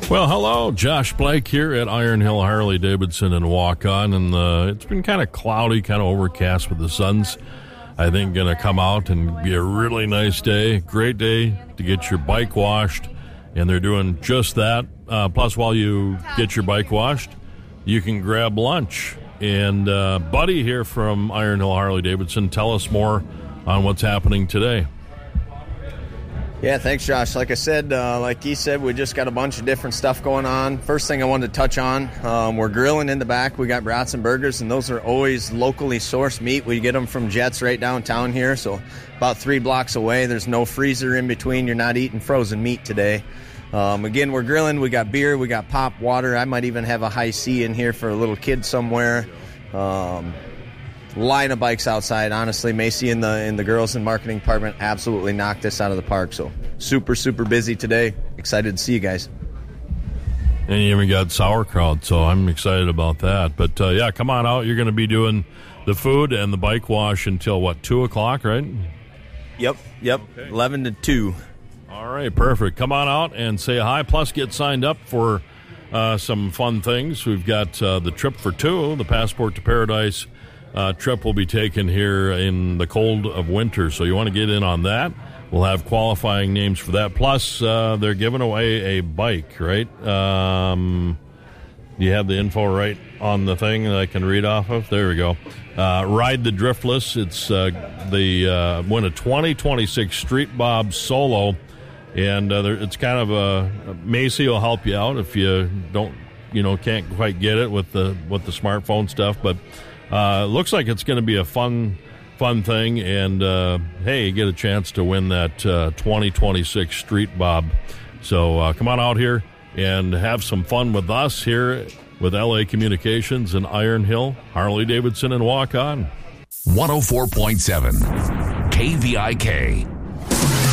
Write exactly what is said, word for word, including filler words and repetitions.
Well, hello, Josh Blake here at Iron Hill Harley Davidson and Walk On, and uh, it's been kind of cloudy, kind of overcast with the sun's, I think, going to come out and be a really nice day. Great day to get your bike washed, and they're doing just that. Uh, plus, while you get your bike washed, you can grab lunch. And uh, Buddy here from Iron Hill Harley Davidson, tell us more on what's happening today. Yeah, thanks, Josh. Like I said, uh, like he said, we just got a bunch of different stuff going on. First thing I wanted to touch on, um, we're grilling in the back. We got brats and burgers, and those are always locally sourced meat. We get them from Jets right downtown here, so about three blocks away. There's no freezer in between. You're not eating frozen meat today. Um, again, we're grilling. We got beer. We got pop, water. I might even have a high C in here for a little kid somewhere. Um, line of bikes outside. Honestly, Macy and the and the girls in marketing department absolutely knocked this out of the park. So super, super busy today. Excited to see you guys. And you even got sauerkraut, so I'm excited about that. But, uh, yeah, come on out. You're going to be doing the food and the bike wash until, what, two o'clock, right? Yep, yep, okay. eleven to two. All right, perfect. Come on out and say hi. Plus, get signed up for uh, some fun things. We've got uh, the Trip for Two, the Passport to Paradise uh, trip will be taken here in the cold of winter. So you want to get in on that. We'll have qualifying names for that. Plus, uh, they're giving away a bike, right? Um, you have the info right on the thing that I can read off of? There we go. Uh, Ride the Driftless. It's uh, the uh, win a twenty twenty-six Street Bob Solo. And uh, there, it's kind of a Macy will help you out if you don't, you know, can't quite get it with the with the smartphone stuff. But uh, looks like it's going to be a fun, fun thing. And uh, hey, you get a chance to win that uh, twenty twenty-six Street Bob. So uh, come on out here and have some fun with us here with L A Communications and Iron Hill Harley Davidson and Walk On. one oh four point seven K V I K.